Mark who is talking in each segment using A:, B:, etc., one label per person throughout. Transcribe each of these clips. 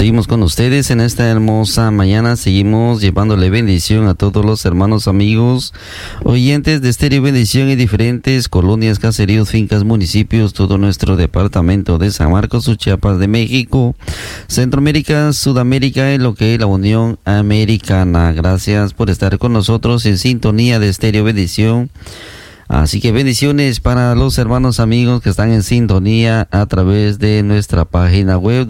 A: Seguimos con ustedes en esta hermosa mañana. Seguimos llevándole bendición a todos los hermanos, amigos, oyentes de Estéreo Bendición en diferentes colonias, caseríos, fincas, municipios, todo nuestro departamento de San Marcos, Chiapas de México, Centroamérica, Sudamérica y lo que es la Unión Americana. Gracias por estar con nosotros en sintonía de Estéreo Bendición. Así que bendiciones para los hermanos amigos que están en sintonía a través de nuestra página web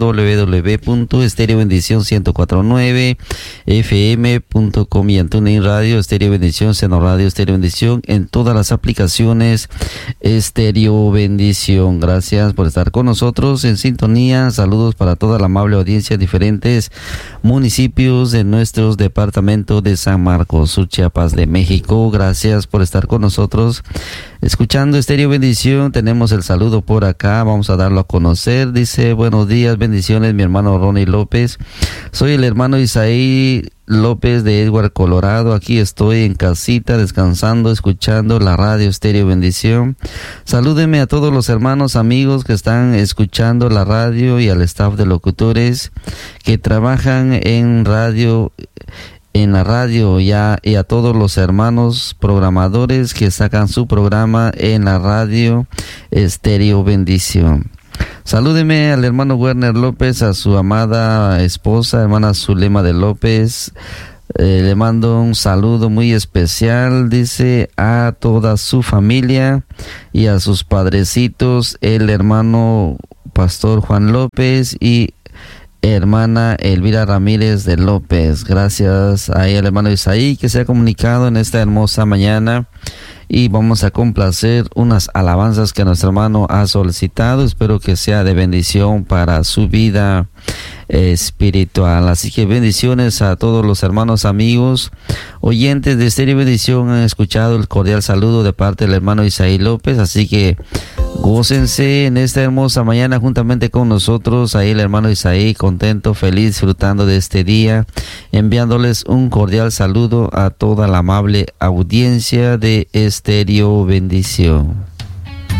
A: www.estereobendición1049fm.com y en TuneIn Radio, Estéreo Bendición, Seno Radio, Estéreo Bendición, en todas las aplicaciones Estéreo Bendición. Gracias por estar con nosotros en sintonía. Saludos para toda la amable audiencia de diferentes municipios de nuestros departamentos de San Marcos, Chiapas de México. Gracias por estar con nosotros escuchando Estéreo Bendición. Tenemos el saludo por acá, vamos a darlo a conocer. Dice: buenos días, bendiciones, mi hermano Ronnie López. Soy el hermano Isaí López de Edward, Colorado. Aquí estoy en casita descansando, escuchando la radio Estéreo Bendición. Salúdeme a todos los hermanos amigos que están escuchando la radio y al staff de locutores que trabajan en la radio y a todos los hermanos programadores que sacan su programa en la radio Estéreo Bendición. Salúdeme al hermano Werner López, a su amada esposa, hermana Zulema de López. Le mando un saludo muy especial, dice, a toda su familia y a sus padrecitos, el hermano Pastor Juan López y hermana Elvira Ramírez de López. Gracias a el hermano Isaí que se ha comunicado en esta hermosa mañana, y vamos a complacer unas alabanzas que nuestro hermano ha solicitado. Espero que sea de bendición para su vida espiritual. Así que bendiciones a todos los hermanos amigos oyentes de Estéreo Bendición. Han escuchado el cordial saludo de parte del hermano Isaí López, así que gócense en esta hermosa mañana juntamente con nosotros. Ahí el hermano Isaí, contento, feliz, disfrutando de este día, enviándoles un cordial saludo a toda la amable audiencia de Estéreo Bendición.